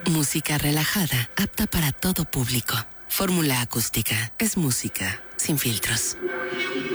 Música relajada, apta para todo público. Fórmula Acústica es música sin filtros.